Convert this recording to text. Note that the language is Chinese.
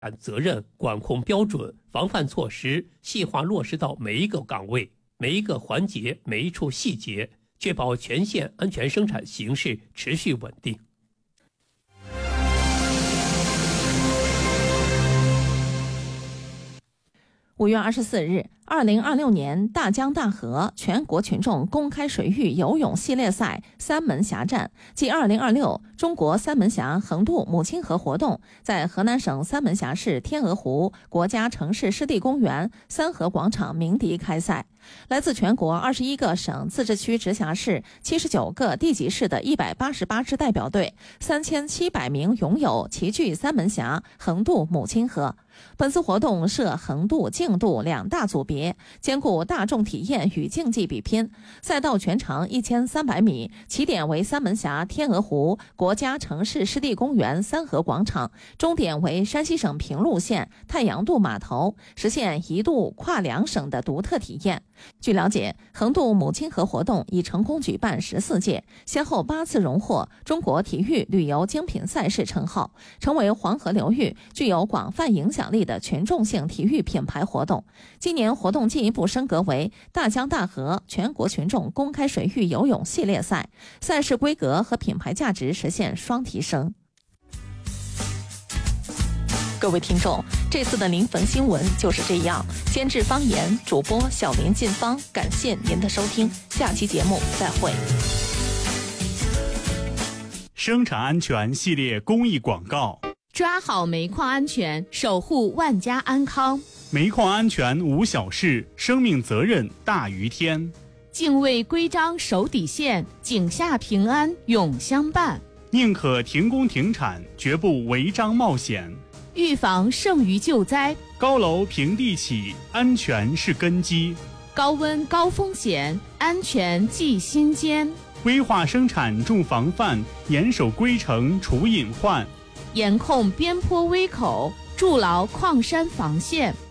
责任、管控标准、防范措施细化落实到每一个岗位、每一个环节、每一处细节，确保全线安全生产形势持续稳定。 5月24日，2026年大江大河全国群众公开水域游泳系列赛三门峡站暨2026中国三门峡横渡母亲河活动在河南省三门峡市天鹅湖国家城市湿地公园三河广场鸣笛开赛。来自全国21个省、自治区、直辖市、79个地级市的188支代表队，3700名泳友齐聚三门峡横渡母亲河。本次活动设横渡、竞渡两大组别，兼顾大众体验与竞技比拼。赛道全长1300米，起点为三门峡天鹅湖国家城市湿地公园三河广场，终点为山西省平陆县太阳渡码头，实现一渡跨两省的独特体验。据了解，横渡母亲河活动已成功举办14届，先后8次荣获中国体育旅游精品赛事称号，成为黄河流域具有广泛影响力的群众性体育品牌活动。今年活动进一步升格为大江大河全国群众公开水域游泳系列赛，赛事规格和品牌价值实现双提升。各位听众，这次的临汾新闻就是这样。监制方言，主播小林进芳，感谢您的收听，下期节目再会。 生产安全系列公益广告： 抓好煤矿安全，守护万家安康。 煤矿安全无小事，生命责任大于天。 敬畏规章守底线，井下平安永相伴。 宁可停工停产，绝不违章冒险。 预防胜于救灾， 高楼平地起，安全是根基。 高温高风险，安全记心间。 规划生产重防范，严守规程除隐患。 严控边坡危口，筑牢矿山防线。